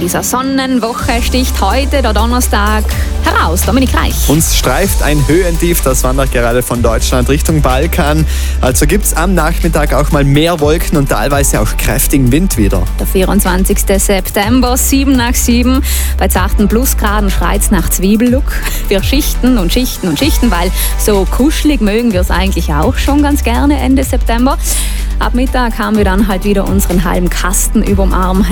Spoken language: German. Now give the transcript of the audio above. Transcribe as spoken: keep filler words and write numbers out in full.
dieser Sonnenwoche sticht heute der Donnerstag heraus. Dominik Reich. Uns streift ein Höhentief, das wandert gerade von Deutschland Richtung Balkan. Also gibt es am Nachmittag auch mal mehr Wolken und teilweise auch kräftigen Wind wieder. Der vierundzwanzigsten September, sieben nach sieben. Bei zarten Plusgraden schreit's nach Zwiebellook. Wir schichten und schichten und schichten, weil so kuschelig mögen wir es eigentlich auch schon ganz gerne Ende September. Ab Mittag haben wir dann halt wieder unseren halben Kasten überm Arm.